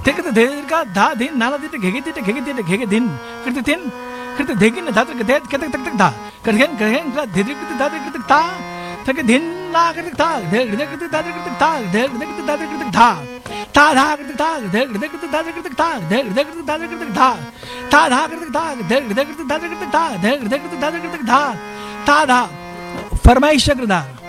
थे कृत दीर्घ धा दिन नाला दिन घेगे दिन कृत दिन कृत धेगिन धा तक दे कतक तक तक धा करगन करगन कृत धीरे कृत धा कृत ता तक दिन ला कृत ता दे कृत धा कृत ता दे कृत धा कृत धा ता धा कृत ता दे कृत धा कृत ता दे कृत धा कृत धा ता धा कृत ता दे कृत धा कृत ता दे कृत धा कृत धा ता धा फरमाइश करदा